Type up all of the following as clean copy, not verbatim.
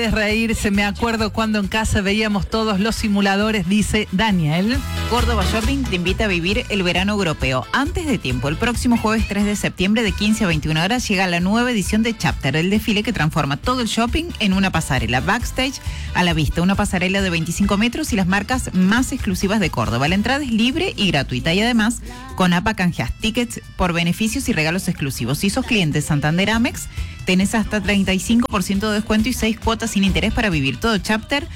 puedes reírse, me acuerdo cuando en casa veíamos todos los simuladores, dice Daniel. Córdoba Shopping te invita a vivir el verano europeo antes de tiempo. El próximo jueves 3 de septiembre de 15 a 21 horas llega la nueva edición de Chapter, el desfile que transforma todo el shopping en una pasarela. Backstage a la vista, una pasarela de 25 metros y las marcas más exclusivas de Córdoba. La entrada es libre y gratuita y además con APA canjeas tickets por beneficios y regalos exclusivos. Si sos cliente Santander Amex, tenés hasta 35% de descuento y 6 cuotas sin interés para vivir todo Chapter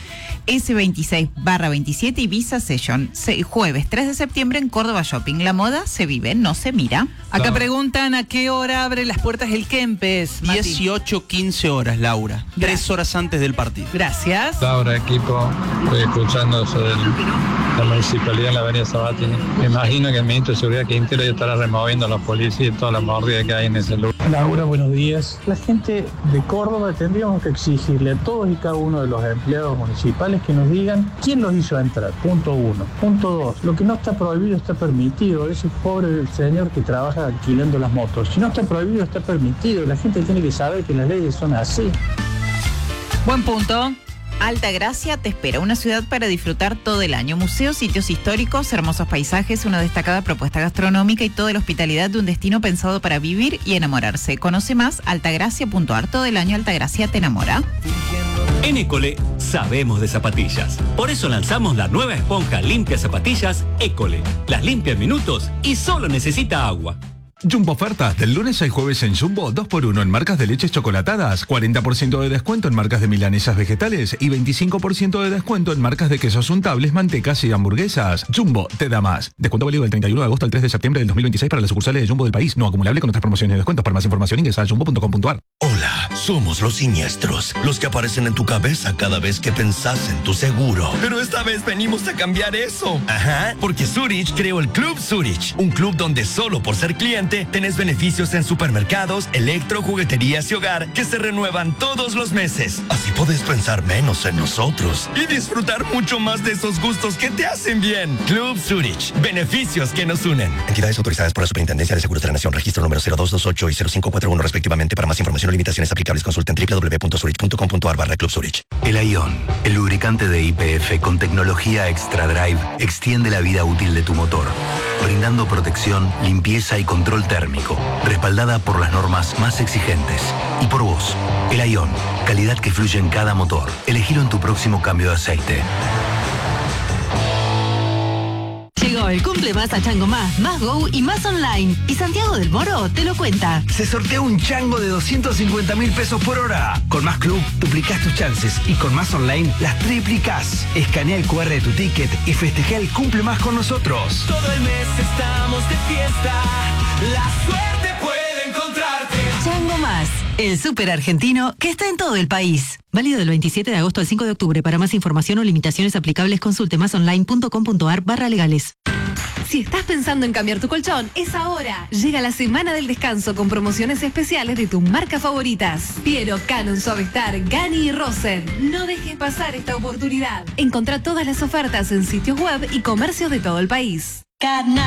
S26/27 y Visa Session. Jueves 3 de septiembre en Córdoba Shopping. La moda se vive, no se mira. Acá preguntan a qué hora abre las puertas el Kempes. 18-15 horas, Laura. 3 horas antes del partido. Gracias. Laura, equipo, estoy escuchando sobre la municipalidad en la avenida Sabatini. Me imagino que el ministro de Seguridad Quintero ya estará removiendo a los policías y toda la mordida que hay en ese lugar. Laura, buenos días. La gente de Córdoba tendríamos que exigirle a todos y cada uno de los empleados municipales que nos digan quién los hizo entrar. Punto 1. Punto 2. Lo que no está prohibido está permitido. Ese pobre señor que trabaja alquilando las motos. Si no está prohibido, está permitido. La gente tiene que saber que las leyes son así. Buen punto. Altagracia te espera, una ciudad para disfrutar todo el año. Museos, sitios históricos, hermosos paisajes, una destacada propuesta gastronómica y toda la hospitalidad de un destino pensado para vivir y enamorarse. Conoce más altagracia.ar. Todo el año Altagracia te enamora. En École sabemos de zapatillas. Por eso lanzamos la nueva esponja limpia zapatillas École. Las limpia en minutos y solo necesita agua. Jumbo ofertas del lunes al jueves en Jumbo, 2x1 en marcas de leches chocolatadas, 40% de descuento en marcas de milanesas vegetales y 25% de descuento en marcas de quesos untables, mantecas y hamburguesas. Jumbo te da más. Descuento válido del 31 de agosto al 3 de septiembre del 2026 para las sucursales de Jumbo del país. No acumulable con otras promociones y descuentos. Para más información ingresa a jumbo.com.ar. Hola, somos los siniestros, los que aparecen en tu cabeza cada vez que pensás en tu seguro. Pero esta vez venimos a cambiar eso. Ajá, porque Zurich creó el Club Zurich, un club donde solo por ser cliente tenés beneficios en supermercados, electro, jugueterías y hogar que se renuevan todos los meses. Así podés pensar menos en nosotros y disfrutar mucho más de esos gustos que te hacen bien. Club Zurich, beneficios que nos unen. Entidades autorizadas por la Superintendencia de Seguros de la Nación, registro número 0228 y 0541 respectivamente. Para más información o limitaciones aplicables consulten www.zurich.com.ar/Club Zurich. El Aion, el lubricante de YPF con tecnología Extra Drive, extiende la vida útil de tu motor, brindando protección, limpieza y control térmico, respaldada por las normas más exigentes. Y por vos, el Aion, calidad que fluye en cada motor. Elegilo en tu próximo cambio de aceite. Llegó el cumple más a Chango Más Go y más online. Y Santiago del Moro te lo cuenta. Se sortea un chango de 250.000 pesos por hora. Con Más Club duplicás tus chances y con Más Online las triplicás. Escanea el QR de tu ticket y festeja el cumple más con nosotros. Todo el mes estamos de fiesta. La suerte puede encontrarte. Chango Más, el súper argentino que está en todo el país. Válido del 27 de agosto al 5 de octubre. Para más información o limitaciones aplicables, consulte masonline.com.ar/legales. Si estás pensando en cambiar tu colchón, es ahora. Llega la semana del descanso con promociones especiales de tus marcas favoritas. Piero, Canon, Suavestar, Gani y Rosen. No dejes pasar esta oportunidad. Encontrá todas las ofertas en sitios web y comercios de todo el país.